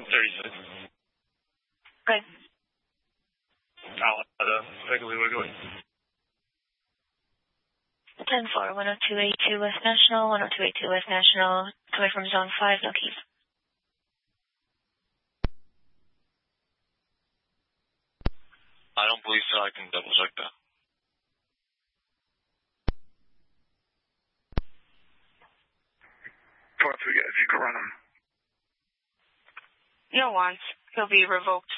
36. Good. Wiggly Wiggly. 10-4, 10282 West National, 10282 West National, coming from Zone 5, no keys. I don't believe so. I can double check that. Talk to you guys. You can run him. No wants. He'll be revoked